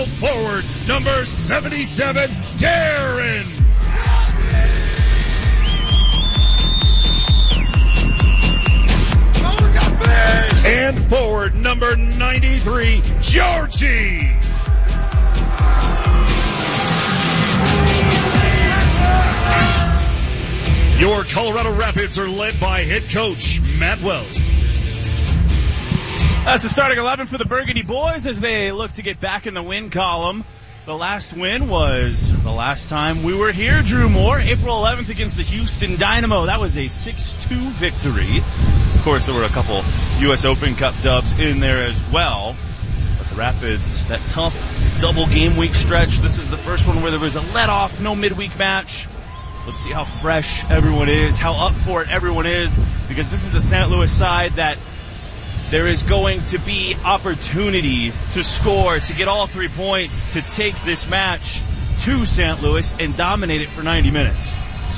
Forward, number 77, Darren. And forward, number 93, Georgie. Your Colorado Rapids are led by head coach Matt Wells. That's the starting 11 for the Burgundy boys as they look to get back in the win column. The last win was the last time we were here, Drew Moore, April 11th against the Houston Dynamo. That was a 6-2 victory. Of course, there were a couple U.S. Open Cup dubs in there as well. But the Rapids, that tough double game week stretch, this is the first one where there was a let-off, no midweek match. Let's see how fresh everyone is, how up for it everyone is, because this is a St. Louis side that there is going to be opportunity to score, to get all 3 points, to take this match to St. Louis and dominate it for 90 minutes.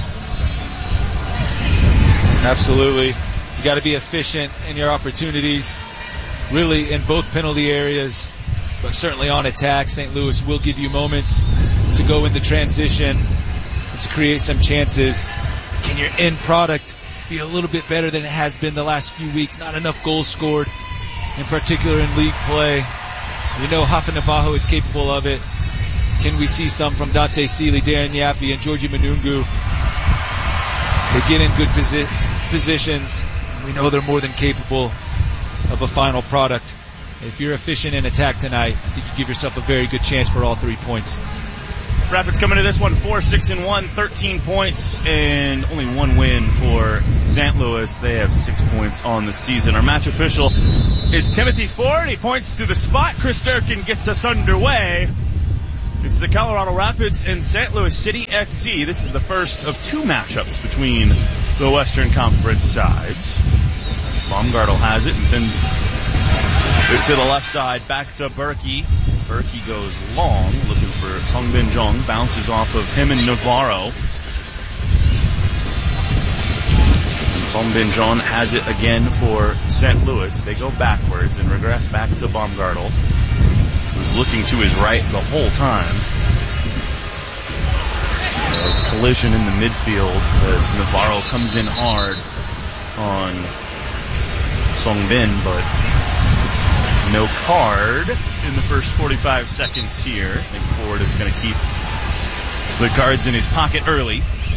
Absolutely. You got to be efficient in your opportunities, really in both penalty areas, but certainly on attack. St. Louis will give you moments to go into transition and to create some chances. Can your end product be a little bit better than it has been the last few weeks? Not enough goals scored, in particular in league play. We know Rafa Navajo is capable of it. Can we see some from Dante Seeley, Darren Yapi, and Georgie Manungu? They get in good positions. We know they're more than capable of a final product. If you're efficient in attack tonight, I think you give yourself a very good chance for all 3 points. Rapids coming to this one 4-6-1, 13 points, and only one win for St. Louis. They have 6 points on the season. Our match official is Timothy Ford. He points to the spot. Chris Durkin gets us underway. It's the Colorado Rapids and St. Louis City SC. This is the first of 2 matchups between the Western Conference sides. Baumgartel has it and sends it to the left side, back to Berkey. Berkey goes long, looking for Songbin Jung, bounces off of him and Navarro. And Songbin Jung has it again for St. Louis. They go backwards and regress back to Baumgartel, who's looking to his right the whole time. A collision in the midfield as Navarro comes in hard on Songbin, but no card in the first 45 seconds here. I think Ford is going to keep the cards in his pocket early.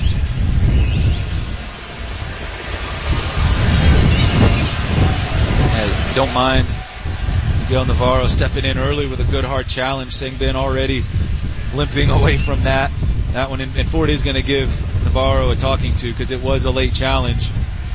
I don't mind Miguel Navarro stepping in early with a good hard challenge. Songbin already limping away from that one, and Ford is going to give Navarro a talking to because it was a late challenge.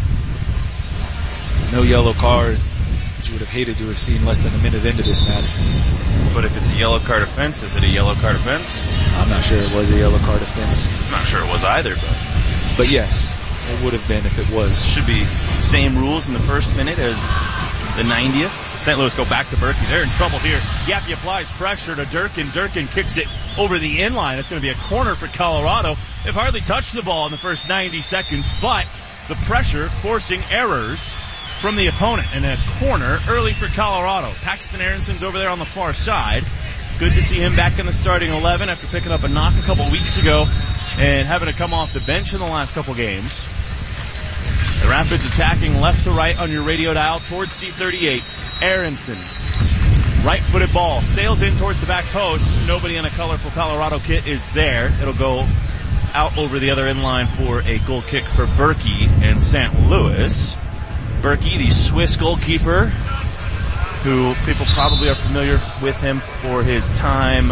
No yellow card, which you would have hated to have seen less than a minute into this match. But if it's a yellow card offense, is it a yellow card offense? I'm not sure it was a yellow card offense. I'm not sure it was either, but yes, it would have been if it was. Should be same rules in the first minute as the 90th. St. Louis go back to Berkey. They're in trouble here. Yapi applies pressure to Durkin. Durkin kicks it over the inline. It's going to be a corner for Colorado. They've hardly touched the ball in the first 90 seconds, but the pressure forcing errors from the opponent, and a corner early for Colorado. Paxton Aronson's over there on the far side. Good to see him back in the starting 11 after picking up a knock a couple weeks ago and having to come off the bench in the last couple games. The Rapids attacking left to right on your radio dial towards C38. Aronson, right-footed ball, sails in towards the back post. Nobody in a colorful Colorado kit is there. It'll go out over the other end line for a goal kick for Berkey and St. Louis. Berkey, the Swiss goalkeeper, who people probably are familiar with him for his time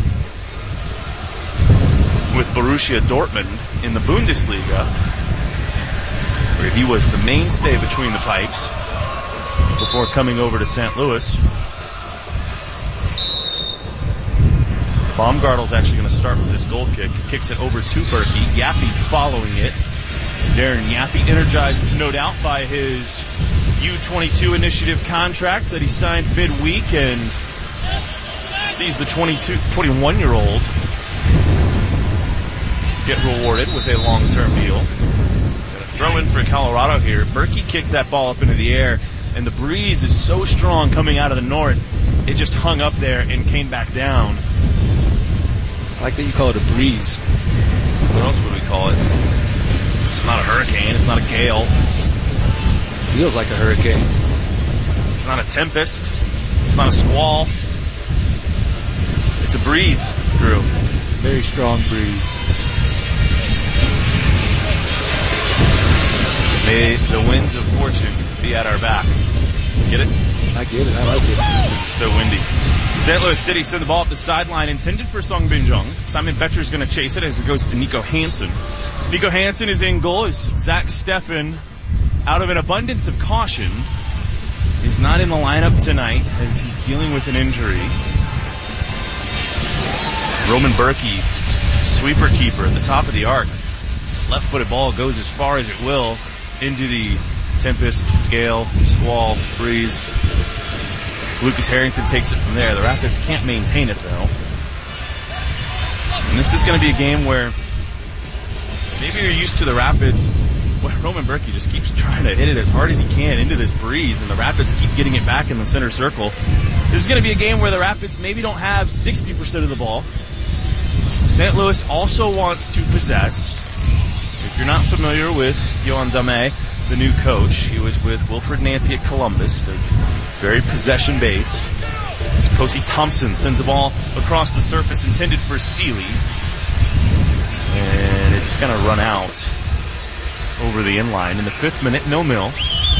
with Borussia Dortmund in the Bundesliga, where he was the mainstay between the pipes before coming over to St. Louis. Baumgartel's actually going to start with this goal kick. Kicks it over to Berkey. Yapi following it. Darren Yapi, energized no doubt by his U22 initiative contract that he signed midweek, and sees the 21-year-old get rewarded with a long-term deal. Going to throw in for Colorado here. Berkey kicked that ball up into the air, and the breeze is so strong coming out of the north, it just hung up there and came back down. I like that you call it a breeze. What else would we call it? It's not a hurricane. It's not a gale. Feels like a hurricane. It's not a tempest. It's not a squall. It's a breeze, Drew. Very strong breeze. May the winds of fortune be at our back. Get it? I get it. I like it. It's so windy. St. Louis City sent the ball up the sideline intended for Songbin Jung. Simon Betcher's going to chase it as it goes to Nico Hansen. Nico Hansen is in goal as Zach Steffen, out of an abundance of caution, is not in the lineup tonight as he's dealing with an injury. Roman Berkey, sweeper keeper at the top of the arc. Left-footed ball goes as far as it will into the tempest, gale, squall, breeze. Lucas Harrington takes it from there. The Rapids can't maintain it, though. And this is going to be a game where maybe you're used to the Rapids, where Roman Berkey just keeps trying to hit it as hard as he can into this breeze, and the Rapids keep getting it back in the center circle. This is going to be a game where the Rapids maybe don't have 60% of the ball. St. Louis also wants to possess. If you're not familiar with Johan Dame, the new coach, he was with Wilfred Nancy at Columbus. They're very possession-based. Kosi Thompson sends the ball across the surface intended for Seeley. And it's going to run out over the inline in the 5th minute, 0-0.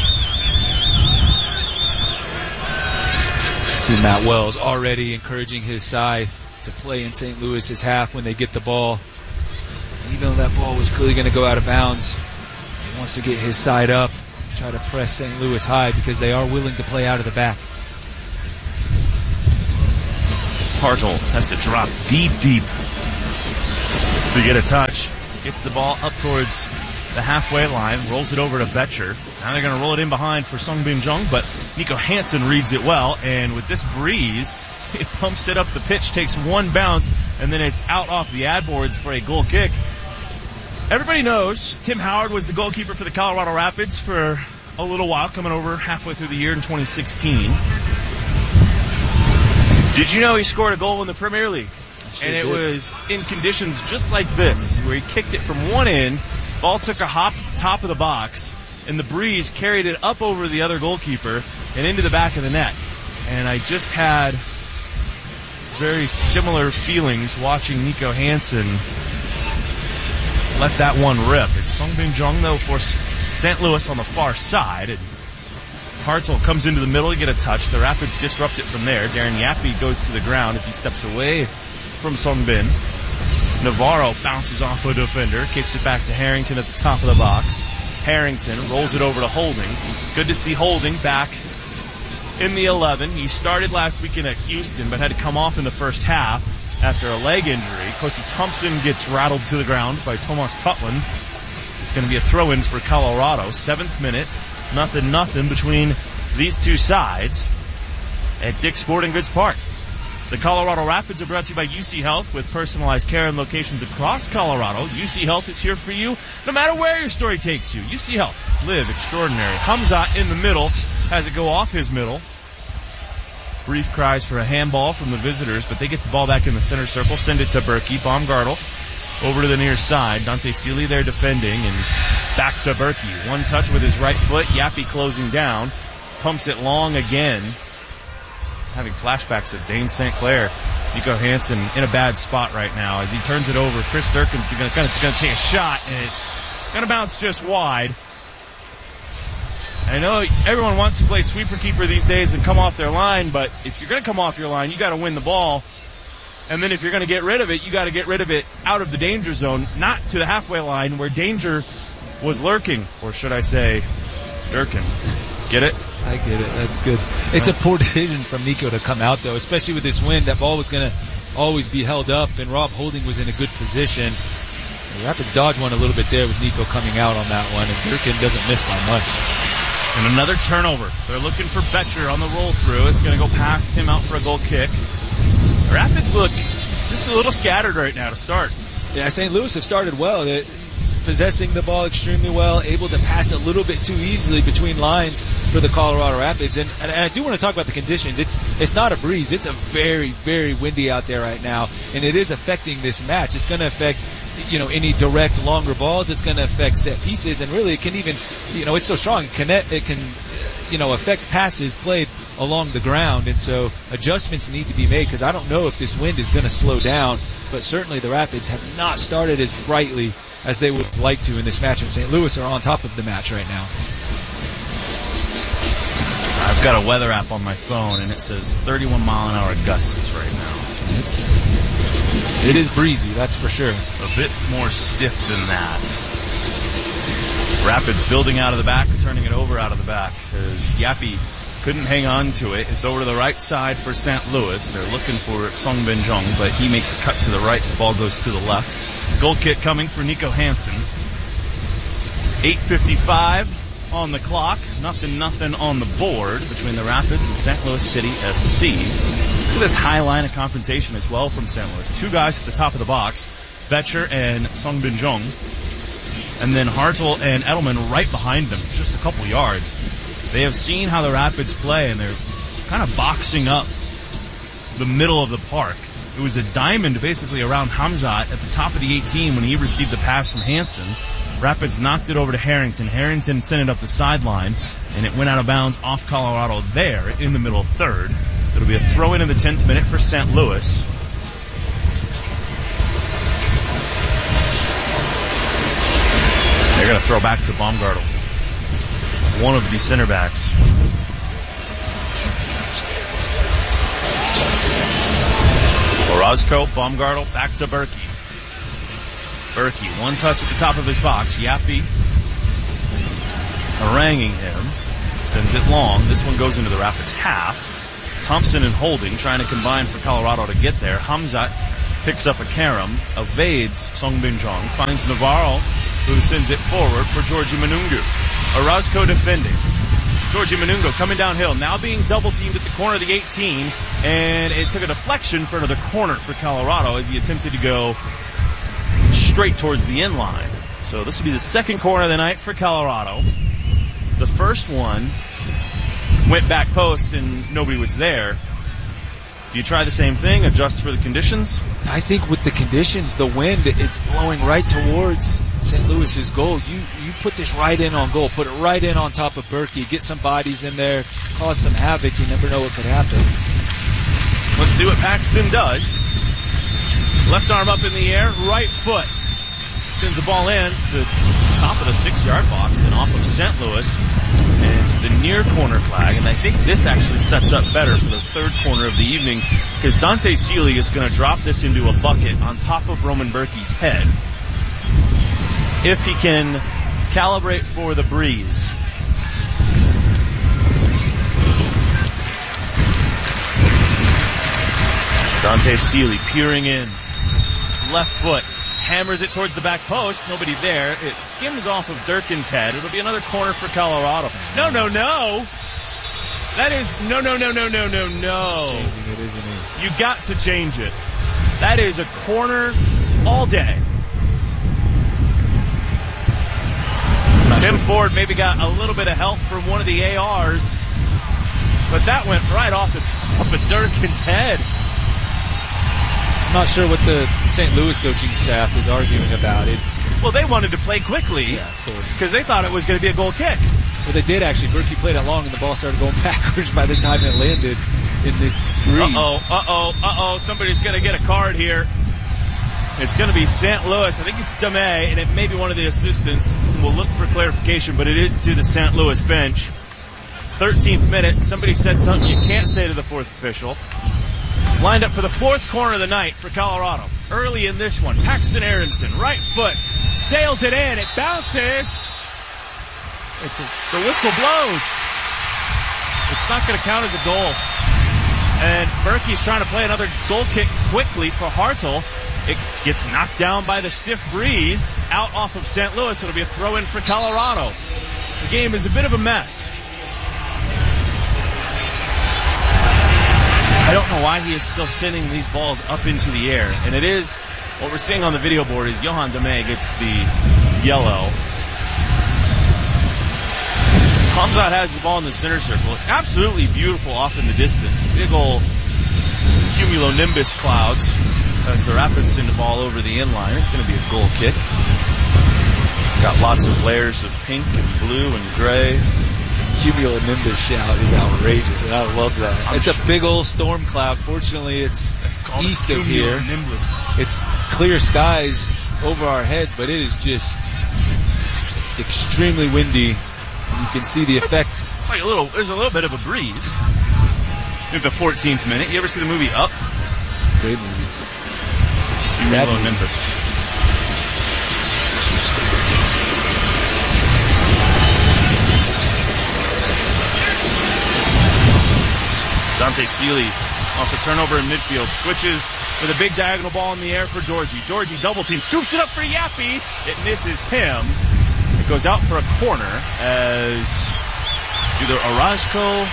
See Matt Wells already encouraging his side to play in St. Louis's half when they get the ball. Even though that ball was clearly going to go out of bounds, he wants to get his side up, try to press St. Louis high because they are willing to play out of the back. Hartl has to drop deep to get a touch. Gets the ball up towards the halfway line, rolls it over to Betcher. Now they're going to roll it in behind for Songbin Jung, but Nico Hansen reads it well, and with this breeze, it pumps it up the pitch, takes one bounce, and then it's out off the ad boards for a goal kick. Everybody knows Tim Howard was the goalkeeper for the Colorado Rapids for a little while, coming over halfway through the year in 2016. Did you know he scored a goal in the Premier League? And it was in conditions just like this, where he kicked it from one end, ball took a hop at the top of the box, and the breeze carried it up over the other goalkeeper and into the back of the net. And I just had very similar feelings watching Nico Hansen let that one rip. It's Songbin Jung, though, for St. Louis on the far side. And Hartzell comes into the middle to get a touch. The Rapids disrupt it from there. Darren Yappy goes to the ground as he steps away from Songbin. Navarro bounces off a defender, kicks it back to Harrington at the top of the box. Harrington rolls it over to Holding. Good to see Holding back in the 11. He started last weekend at Houston, but had to come off in the first half after a leg injury. Kosi Thompson gets rattled to the ground by Tomas Tutland. It's going to be a throw-in for Colorado. 7th minute, 0-0 between these two sides at Dick's Sporting Goods Park. The Colorado Rapids are brought to you by UC Health with personalized care in locations across Colorado. UC Health is here for you no matter where your story takes you. UC Health, live extraordinary. Hamzat in the middle, has it go off his middle. Brief cries for a handball from the visitors, but they get the ball back in the center circle, send it to Berkey. Baumgartel over to the near side. Dante Seeley there defending, and back to Berkey. One touch with his right foot. Yappy closing down. Pumps it long again. Having flashbacks of Dane St. Clair. Nico Hansen in a bad spot right now as he turns it over. Chris Durkin's going to take a shot, and it's going to bounce just wide. I know everyone wants to play sweeper keeper these days and come off their line, but if you're going to come off your line, you got to win the ball. And then if you're going to get rid of it, you got to get rid of it out of the danger zone, not to the halfway line where danger was lurking, or should I say, Durkin. Get it? I get it. That's good. It's a poor decision from Nico to come out, though, especially with this wind. That ball was going to always be held up, and Rob Holding was in a good position. The Rapids dodged one a little bit there with Nico coming out on that one, and Durkin doesn't miss by much. And another turnover. They're looking for Betcher on the roll-through. It's going to go past him out for a goal kick. The Rapids look just a little scattered right now to start. Yeah, St. Louis have started well. possessing the ball extremely well, able to pass a little bit too easily between lines for the Colorado Rapids. And I do want to talk about the conditions. It's not a breeze. It's a very, very windy out there right now, and it is affecting this match. It's going to affect, any direct longer balls. It's going to affect set pieces, and really it can even, it's so strong. It can affect passes played along the ground, and so adjustments need to be made because I don't know if this wind is going to slow down, but certainly the Rapids have not started as brightly as they would like to in this match, and St. Louis are on top of the match right now. I've got a weather app on my phone, and it says 31-mile-an-hour gusts right now. It is breezy, that's for sure. A bit more stiff than that. Rapids building out of the back, turning it over out of the back because Yapi couldn't hang on to it. It's over to the right side for St. Louis. They're looking for Song Bin-jung, but he makes a cut to the right. The ball goes to the left. Goal kick coming for Nico Hansen. 8:55 on the clock. Nothing on the board between the Rapids and St. Louis City SC. Look at this high line of confrontation as well from St. Louis. Two guys at the top of the box, Betcher and Song Bin-jung. And then Hartel and Edelman right behind them, just a couple yards. They have seen how the Rapids play, and they're kind of boxing up the middle of the park. It was a diamond basically around Hamzat at the top of the 18 when he received the pass from Hansen. Rapids knocked it over to Harrington. Harrington sent it up the sideline, and it went out of bounds off Colorado there in the middle of third. It'll be a throw-in the 10th minute for St. Louis. They're going to throw back to Baumgartel, one of the center backs. Orozco, Baumgartel, back to Berkey. Berkey, one touch at the top of his box. Yapi haranguing him. Sends it long. This one goes into the Rapids half. Thompson and Holding trying to combine for Colorado to get there. Hamzat picks up a carom, evades Song Bin-jung, finds Navarro, who sends it forward for Georgie Manungu. Orozco defending. Georgie Manungu coming downhill, now being double-teamed at the corner of the 18, and it took a deflection for another corner for Colorado as he attempted to go straight towards the end line. So this will be the second corner of the night for Colorado. The first one went back post and nobody was there. Do you try the same thing, adjust for the conditions? I think with the conditions, the wind, it's blowing right towards St. Louis's goal. You put this right in on goal, put it right in on top of Berkey, get some bodies in there, cause some havoc. You never know what could happen. Let's see what Paxton does. Left arm up in the air, right foot. Sends the ball in to the top of the 6-yard box and off of St. Louis and to the near corner flag. And I think this actually sets up better for the third corner of the evening because Dante Seeley is going to drop this into a bucket on top of Roman Berkey's head if he can calibrate for the breeze. Dante Seeley peering in. Left foot. Hammers it towards the back post. Nobody there. It skims off of Durkin's head. It'll be another corner for Colorado. No. That is no. Changing it, isn't he? You got to change it. That is a corner all day. Tim Ford maybe got a little bit of help from one of the ARs, but that went right off the top of Durkin's head. I'm not sure what the St. Louis coaching staff is arguing about. Well, they wanted to play quickly, yeah, of course, because they thought it was going to be a goal kick. Well, they did actually. Berkey played it long, and the ball started going backwards by the time it landed in this breeze. Somebody's going to get a card here. It's going to be St. Louis. I think it's Dame, and it may be one of the assistants. We'll look for clarification, but it is to the St. Louis bench. 13th minute. Somebody said something you can't say to the fourth official. Lined up for the fourth corner of the night for Colorado. Early in this one, Paxton Aronson, right foot, sails it in. It bounces. The whistle blows. It's not going to count as a goal. And Berkey's trying to play another goal kick quickly for Hartel. It gets knocked down by the stiff breeze out off of St. Louis. It'll be a throw-in for Colorado. The game is a bit of a mess. I don't know why he is still sending these balls up into the air. And it is, what we're seeing on the video board is Johan Dame gets the yellow. Hamzat has the ball in the center circle. It's absolutely beautiful off in the distance. Big old cumulonimbus clouds as the Rapids send the ball over the inline. It's going to be a goal kick. Got lots of layers of pink and blue and gray. Cumulonimbus shout is outrageous, and I love that. It's a big old storm cloud. Fortunately, it's east of here. It's clear skies over our heads, but it is just extremely windy. You can see the effect. It's like there's a little bit of a breeze in the 14th minute. You ever see the movie Up? Great movie. Cumulonimbus. Dante Seeley off the turnover in midfield. Switches with a big diagonal ball in the air for Georgie. Georgie double team. Scoops it up for Yappy. It misses him. It goes out for a corner as it's either Orozco,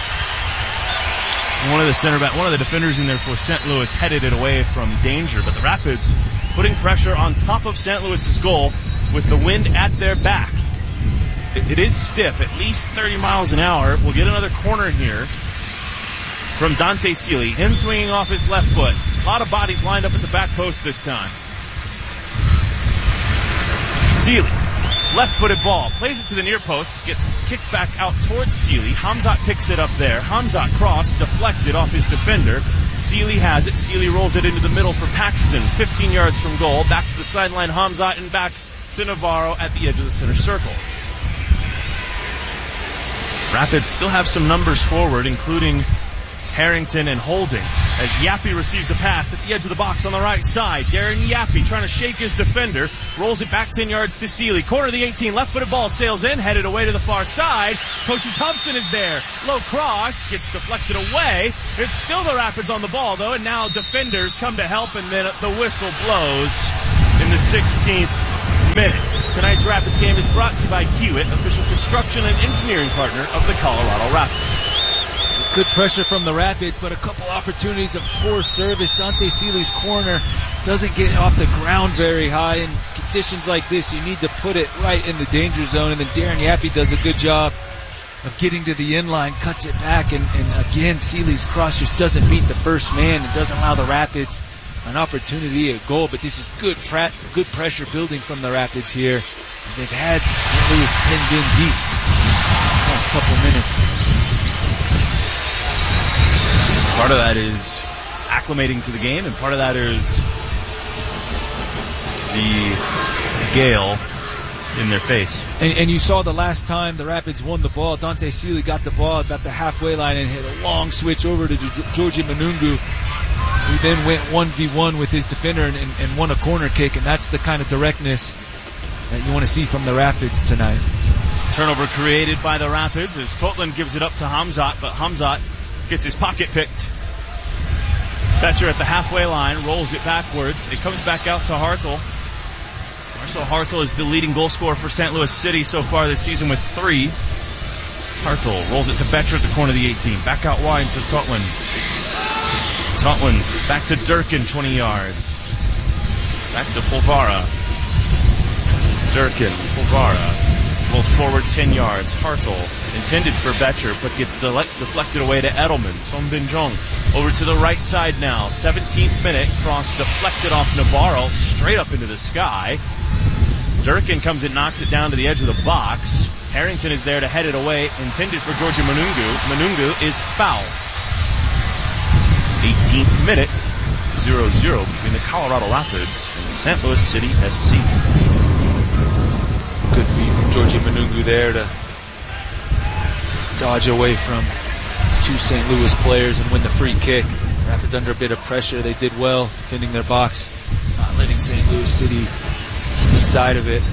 one of the defenders in there for St. Louis headed it away from danger. But the Rapids putting pressure on top of St. Louis's goal with the wind at their back. It is stiff, at least 30 miles an hour. We'll get another corner here from Dante Seeley. Him swinging off his left foot. A lot of bodies lined up at the back post this time. Seeley. Left-footed ball, plays it to the near post, gets kicked back out towards Seeley. Hamzat picks it up there. Hamzat cross, deflected off his defender. Seeley has it. Seeley rolls it into the middle for Paxton. 15 yards from goal. Back to the sideline, Hamzat, and back to Navarro at the edge of the center circle. Rapids still have some numbers forward, including Harrington and Holding, as Yappy receives a pass at the edge of the box on the right side. Darren Yappy trying to shake his defender, rolls it back 10 yards to Seeley. Corner of the 18, left-footed ball sails in, headed away to the far side. Kosi Thompson is there. Low cross, gets deflected away. It's still the Rapids on the ball, though, and now defenders come to help, and then the whistle blows in the 16th minute. Tonight's Rapids game is brought to you by Kiewit, official construction and engineering partner of the Colorado Rapids. Good pressure from the Rapids, but a couple opportunities of poor service. Dante Seeley's corner doesn't get off the ground very high. In conditions like this, you need to put it right in the danger zone. And then Darren Yappy does a good job of getting to the inline, cuts it back. And again, Seeley's cross just doesn't beat the first man and doesn't allow the Rapids an opportunity at goal. But this is good pressure building from the Rapids here. They've had St. Louis pinned in deep the last couple minutes. Part of that is acclimating to the game, and part of that is the gale in their face. And you saw the last time the Rapids won the ball, Dante Seeley got the ball about the halfway line and hit a long switch over to Georgie Manungu, who then went 1v1 with his defender and won a corner kick, and that's the kind of directness that you want to see from the Rapids tonight. Turnover created by the Rapids as Totland gives it up to Hamzat, but Hamzat gets his pocket picked. Betcher at the halfway line, rolls it backwards. It comes back out to Hartel. Marcel Hartel is the leading goal scorer for St. Louis City so far this season with 3. Hartel rolls it to Betcher at the corner of the 18. Back out wide to Totland. Totland back to Durkin, 20 yards. Back to Polvara. Durkin, Polvara. Rolled forward 10 yards. Hartel intended for Betcher, but gets deflected away to Edelman. Son Bin-jong over to the right side now. 17th minute. Cross deflected off Navarro, straight up into the sky. Durkin comes and knocks it down to the edge of the box. Harrington is there to head it away. Intended for Georgie Manungu. Manungu is fouled. 18th minute. 0-0 between the Colorado Rapids and St. Louis City SC. Good feed from Georgie Manungu there to dodge away from 2 St. Louis players and win the free kick. Rapids under a bit of pressure. They did well defending their box, not letting St. Louis City inside of it.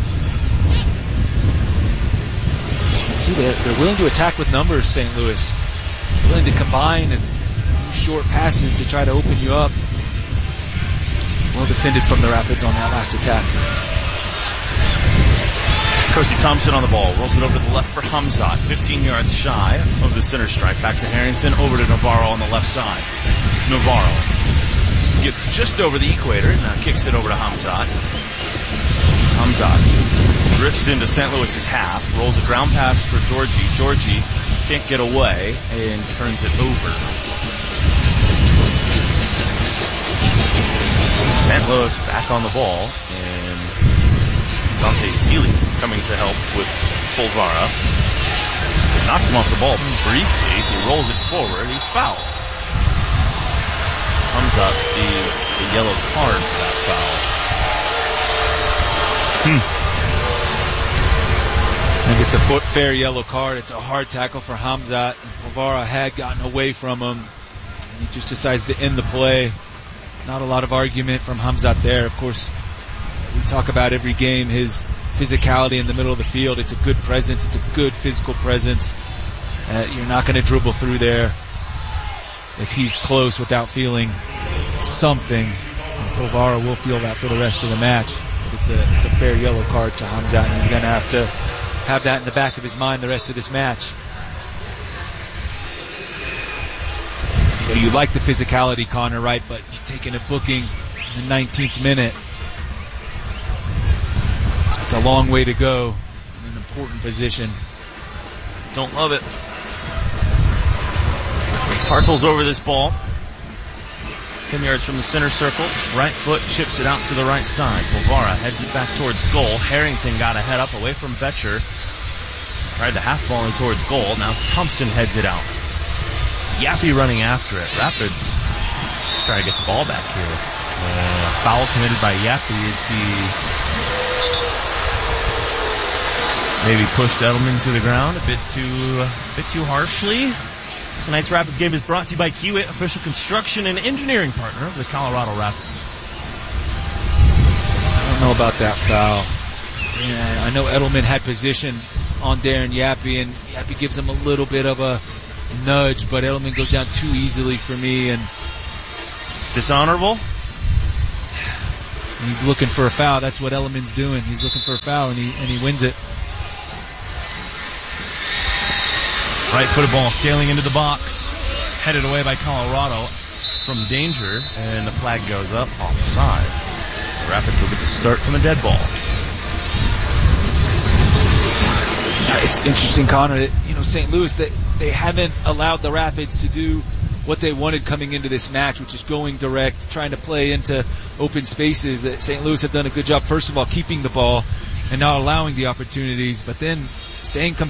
As you can see, they're willing to attack with numbers, St. Louis. They're willing to combine and use short passes to try to open you up. Well defended from the Rapids on that last attack. Kosi Thompson on the ball, rolls it over to the left for Hamzat, 15 yards shy of the center stripe. Back to Harrington, over to Navarro on the left side. Navarro gets just over the equator and now kicks it over to Hamzat. Hamzat drifts into St. Louis's half, rolls a ground pass for Georgie. Georgie can't get away and turns it over. St. Louis back on the ball, and Dante Seeley coming to help with Polvara. Knocked him off the ball briefly. He rolls it forward. He's fouled. Hamzat sees a yellow card for that foul. I think it's a fair yellow card. It's a hard tackle for Hamzat. Polvara had gotten away from him, and he just decides to end the play. Not a lot of argument from Hamzat there. Of course, we talk about every game his physicality in the middle of the field. It's a good presence. It's a good physical presence. You're not going to dribble through there if he's close without feeling something. Polvara will feel that for the rest of the match. But it's a fair yellow card to Hamzat, and he's going to have that in the back of his mind the rest of this match. You like the physicality, Connor, right? But you're taking a booking in the 19th minute. It's a long way to go in an important position. Don't love it. Hartle's over this ball. 10 yards from the center circle. Right foot chips it out to the right side. Polvara heads it back towards goal. Harrington got a head up away from Betcher. Tried to half volley towards goal. Now Thompson heads it out. Yappy running after it. Rapids just trying to get the ball back here. Foul committed by Yappy as he maybe pushed Edelman to the ground a bit too harshly. Tonight's Rapids game is brought to you by Kiewit, official construction and engineering partner of the Colorado Rapids. I don't know about that foul. I know Edelman had position on Darren Yappy, and Yappy gives him a little bit of a nudge, but Edelman goes down too easily for me. And dishonorable? He's looking for a foul. That's what Edelman's doing. He's looking for a foul, and he wins it. Right-footed ball sailing into the box. Headed away by Colorado from danger, and the flag goes up offside. The Rapids will get to start from a dead ball. It's interesting, Connor, that, St. Louis, they haven't allowed the Rapids to do what they wanted coming into this match, which is going direct, trying to play into open spaces. That St. Louis have done a good job, first of all, keeping the ball and not allowing the opportunities, but then staying competitive.